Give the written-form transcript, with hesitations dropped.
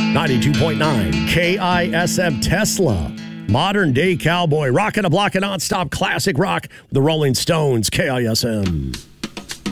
92.9 KISM Tesla. Modern day cowboy. Rockin' a block of nonstop classic rock. The Rolling Stones, KISM.